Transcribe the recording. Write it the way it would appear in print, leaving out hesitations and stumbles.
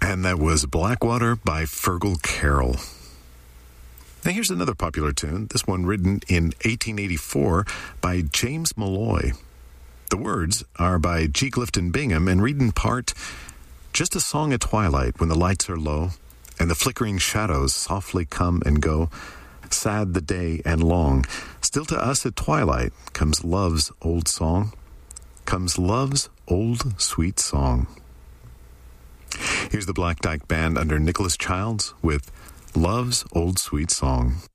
And that was Blackwater by Fergal Carroll. Now here's another popular tune, this one written in 1884 by James Malloy. The words are by G. Clifton Bingham and read in part, "Just a song at twilight when the lights are low and the flickering shadows softly come and go. Sad the day and long, still to us at twilight comes love's old song, comes love's old sweet song." Here's the Black Dyke Band under Nicholas Childs with Love's Old Sweet Song.